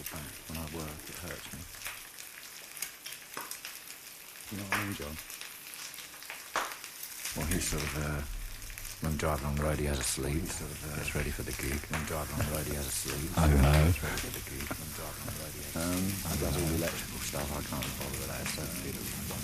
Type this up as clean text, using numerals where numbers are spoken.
the back when I work. It hurts me. You know what I mean, John? Well, he's sort of, when driving on the road, he has a sleep. Gets ready for the gig. When driving on the road, he has a sleep. Oh, no. Gets ready for the gig. When driving on the road, he has a sleep. He does all the electrical stuff. I can't bother with that. It's so